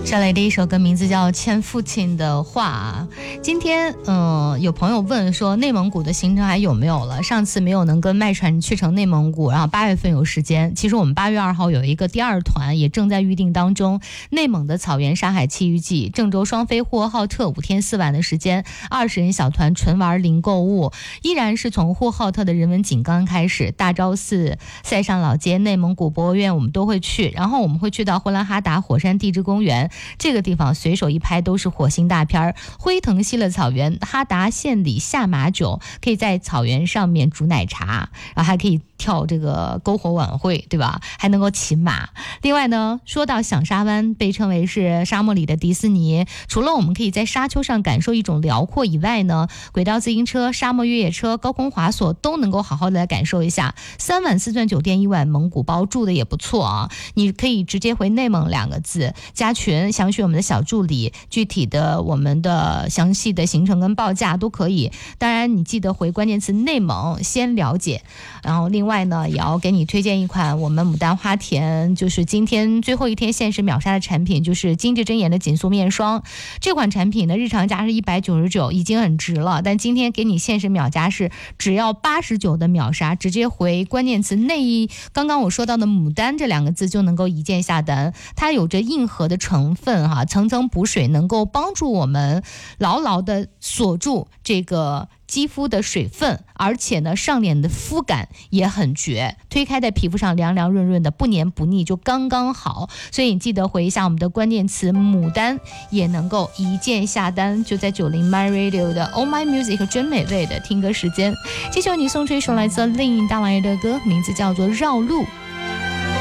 上来的一首歌名字叫《欠父亲的话》。今天有朋友问说内蒙古的行程还有没有了，上次没有能跟麦传去成内蒙古，然后8月份有时间。其实我们8月2号有一个第2团也正在预定当中，内蒙的草原山海奇遇记，郑州双飞呼和浩特5天4晚的时间，20人小团纯玩零购物，依然是从呼和浩特的人文景观开始，大昭寺、塞上老街、内蒙古博物院我们都会去，然后我们会去到呼兰哈达火山地质公园，这个地方随手一拍都是火星大片，辉腾西勒草原、哈达县里下马酒，可以在草原上面煮奶茶，然后还可以跳这个篝火晚会，对吧？还能够骑马。另外呢，说到响沙湾，被称为是沙漠里的迪士尼，除了我们可以在沙丘上感受一种辽阔以外呢，轨道自行车、沙漠越野车、高空滑索都能够好好的来感受一下。3晚4钻酒店，1晚蒙古包，住的也不错啊。你可以直接回内蒙2个字，加群详询我们的小助理，具体的我们的详细的行程跟报价都可以。当然你记得回关键词内蒙先了解。然后另外呢，也要给你推荐一款我们牡丹花田就是今天最后一天限时秒杀的产品，就是精致真颜的紧缩面霜。这款产品呢日常价是199，已经很值了，但今天给你限时秒价是只要89的秒杀，直接回关键词内衣，刚刚我说到的牡丹这2个字就能够一键下单。它有着硬核的成分哈，层层补水，能够帮助我们牢牢的锁住这个肌肤的水分，而且呢上脸的肤感也很绝，推开在皮肤上凉凉润润的，不黏不腻，就刚刚好。所以你记得回一下我们的关键词牡丹，也能够一键下单。就在90 My Radio 的 Oh My Music 真美味的听歌时间，接下来你送出一首来自令大来的歌，名字叫做绕路。